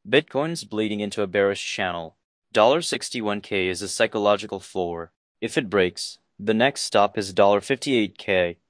Bitcoin's bleeding into a bearish channel. $61K is a psychological floor. If it breaks, the next stop is $58K.